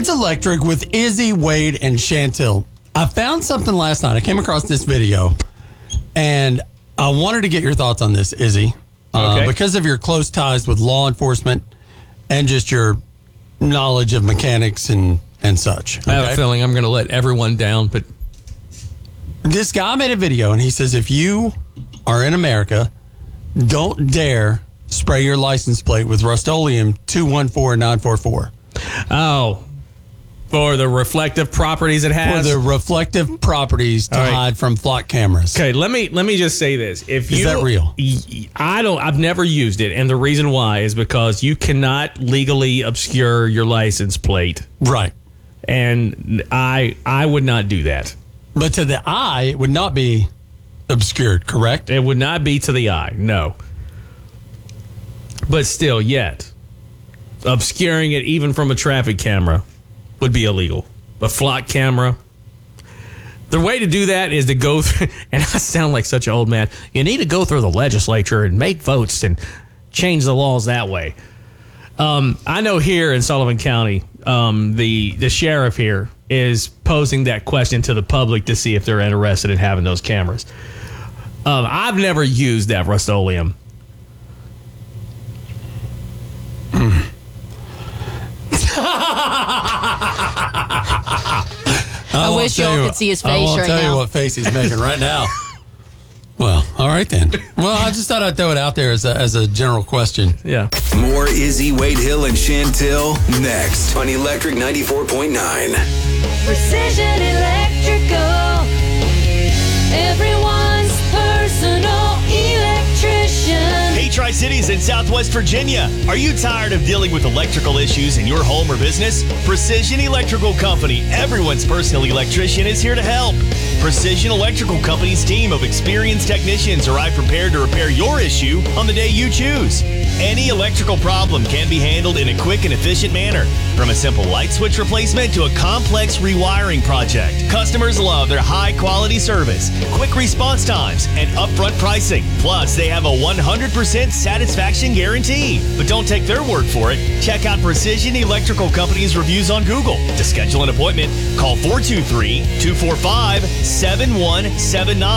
It's Electric with Izzy, Wade, and Chantel. I found something last night. I came across this video, and I wanted to get your thoughts on this, Izzy. Okay. Because of your close ties with law enforcement and just your knowledge of mechanics and such. Okay? I have a feeling I'm going to let everyone down, but This guy made a video, and he says if you are in America, don't dare spray your license plate with Rust-Oleum 214944. oh, for the reflective properties it For has. the reflective properties to All right. hide from flock cameras. Okay, let me just say this. If Is that real? I've never used it, and the reason why is because you cannot legally obscure your license plate, Right. and I would not do that. But to the eye, it would not be obscured, correct? It would not be to the eye, no. But still, yet obscuring it even from a traffic camera would be illegal. A flock camera. The way to do that is to go through, and I sound like such an old man, you need to go through the legislature and make votes and change the laws that way. I know here in Sullivan County, the sheriff here is posing that question to the public to see if they're interested in having those cameras. I've never used that Rust-Oleum. I wish y'all could see his face I won't right tell you now. what face he's making right now. Well, all right then. Well, I just thought I'd throw it out there as a general question. Yeah. More Izzy, Wade Hill, and Chantel next on Electric 94.9. Precision Electrical, everyone's personal electrician. Hey, Tri-Cities in Southwest Virginia. Are you tired of dealing with electrical issues in your home or business? Precision Electrical Company, everyone's personal electrician, is here to help. Precision Electrical Company's team of experienced technicians arrive prepared to repair your issue on the day you choose. Any electrical problem can be handled in a quick and efficient manner, from a simple light switch replacement to a complex rewiring project. Customers love their high-quality service, quick response times, and upfront pricing. Plus, they have a 100% satisfaction guarantee. But don't take their word for it. Check out Precision Electrical Company's reviews on Google. To schedule an appointment, call 423-245-7179.